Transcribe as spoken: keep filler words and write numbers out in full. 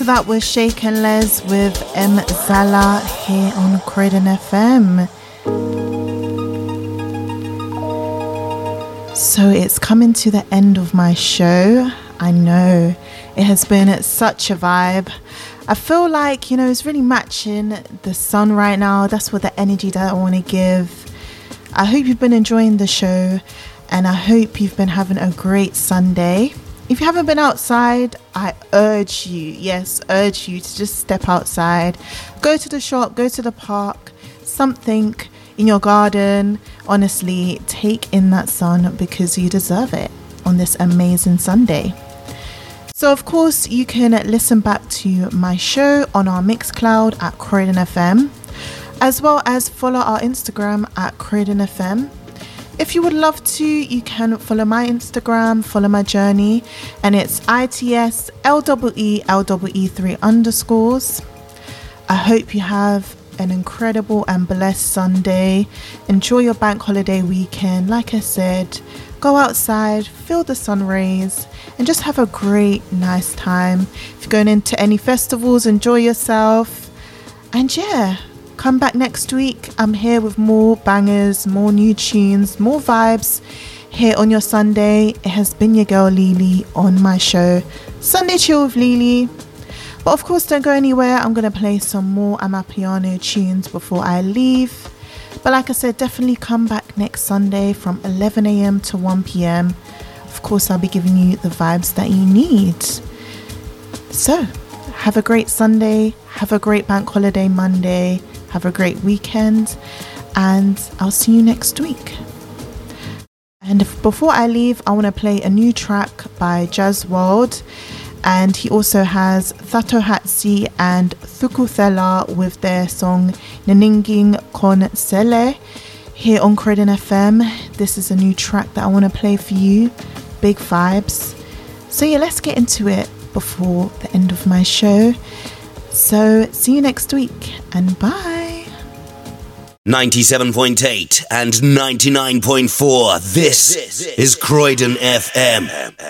to that was Shake and Les with M. Zala here on Croydon F M. So it's coming to the end of my show. I know it has been such a vibe. I feel like, you know, it's really matching the sun right now. That's what the energy that I want to give. I hope you've been enjoying the show and I hope you've been having a great Sunday. If you haven't been outside, I urge you, yes, urge you to just step outside. Go to the shop, go to the park, something in your garden. Honestly, take in that sun because you deserve it on this amazing Sunday. So, of course, you can listen back to my show on our Mixcloud at Croydon F M, as well as follow our Instagram at Croydon F M. If you would love to, you can follow my Instagram, follow my journey, and it's I T S L E E L E E three underscores. I hope you have an incredible and blessed Sunday. Enjoy your bank holiday weekend. Like I said, go outside, feel the sun rays, and just have a great, nice time. If you're going into any festivals, enjoy yourself. And yeah, come back next week. I'm here with more bangers, more new tunes, more vibes here on your Sunday. It has been your girl Lily on my show, Sunday Chill with Lily. But of course, don't go anywhere. I'm going to play some more Amapiano tunes before I leave. But like I said, definitely come back next Sunday from eleven a.m. to one p.m. Of course, I'll be giving you the vibes that you need. So, have a great Sunday. Have a great bank holiday Monday. Have a great weekend. And I'll see you next week. And if, before I leave, I want to play a new track by Jazz World. And he also has Thato Hatsi and Thukuthela with their song Neninging Kon Sele here on Croydon F M. This is a new track that I want to play for you. Big vibes. So yeah, let's get into it before the end of my show. So see you next week and bye. ninety-seven point eight and ninety-nine point four. This is Croydon F M.